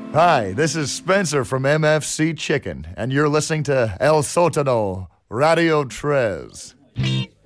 Hi, this is Spencer from MFC Chicken, and you're listening to El Sotano Radio Tres.